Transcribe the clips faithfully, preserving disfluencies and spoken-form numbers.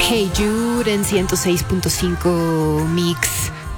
Hey Jude en ciento seis punto cinco Mix.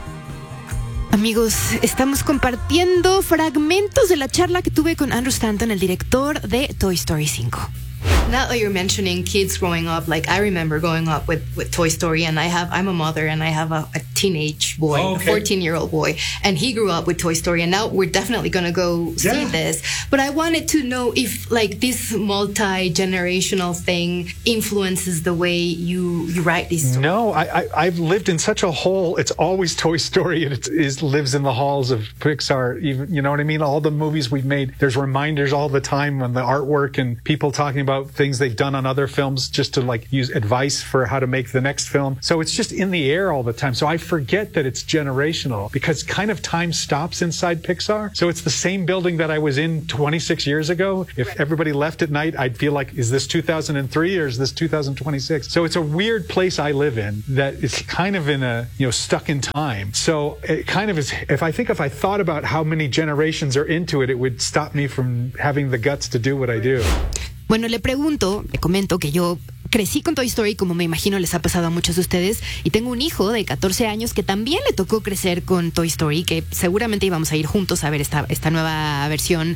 Amigos, estamos compartiendo fragmentos de la charla que tuve con Andrew Stanton, el director de Toy Story cinco. Now that you're mentioning kids growing up, like I remember growing up with, with Toy Story, and I have I'm a mother and I have a, a teenage boy, oh, okay. a fourteen-year-old boy, and he grew up with Toy Story, and now we're definitely gonna go see yeah. this. But I wanted to know if like this multi-generational thing influences the way you you write these stories. No, I, I I've lived in such a hole. It's always Toy Story, and it is lives in the halls of Pixar. Even you know what I mean. All the movies we've made, there's reminders all the time on the artwork and people talking about things they've done on other films just to like use advice for how to make the next film. So it's just in the air all the time. So I forget that it's generational because kind of time stops inside Pixar. So it's the same building that I was in twenty-six years ago. If everybody left at night, I'd feel like, is this two thousand three or is this two thousand twenty-six? So it's a weird place I live in that is kind of in a, you know, stuck in time. So it kind of is, if I think if I thought about how many generations are into it, it would stop me from having the guts to do what I do. Bueno, le pregunto, le comento que yo crecí con Toy Story, como me imagino les ha pasado a muchos de ustedes, y tengo un hijo de catorce años que también le tocó crecer con Toy Story, que seguramente íbamos a ir juntos a ver esta, esta nueva versión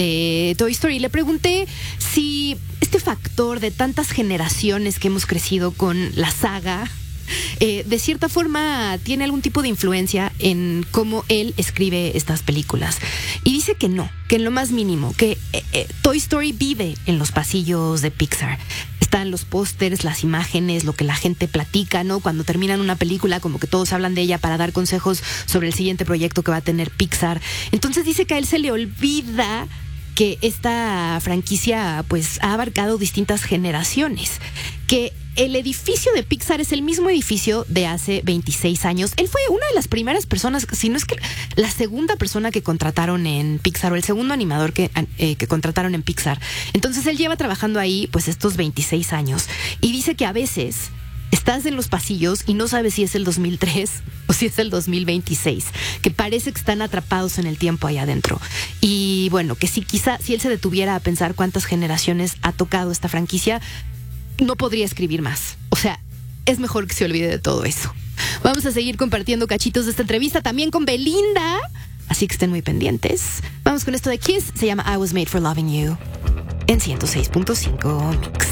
de Toy Story. Le pregunté si este factor de tantas generaciones que hemos crecido con la saga, Eh, de cierta forma tiene algún tipo de influencia en cómo él escribe estas películas. Y dice que no, que en lo más mínimo, que eh, eh, Toy Story vive en los pasillos de Pixar. Están los pósters, las imágenes, lo que la gente platica, ¿no? Cuando terminan una película, como que todos hablan de ella para dar consejos sobre el siguiente proyecto que va a tener Pixar. Entonces dice que a él se le olvida que esta franquicia pues ha abarcado distintas generaciones, que el edificio de Pixar es el mismo edificio de hace veintiséis años. Él fue una de las primeras personas, si no es que la segunda persona que contrataron en Pixar, o el segundo animador que, eh, que contrataron en Pixar. Entonces él lleva trabajando ahí pues estos veintiséis años y dice que a veces estás en los pasillos y no sabes si es el dos mil tres o si es el dos mil veintiséis, que parece que están atrapados en el tiempo allá adentro. Y bueno, que si quizá si él se detuviera a pensar cuántas generaciones ha tocado esta franquicia, no podría escribir más. O sea, es mejor que se olvide de todo eso. Vamos a seguir compartiendo cachitos de esta entrevista también con Belinda, así que estén muy pendientes. Vamos con esto de Kiss, se llama I Was Made for Loving You en ciento seis punto cinco Mix.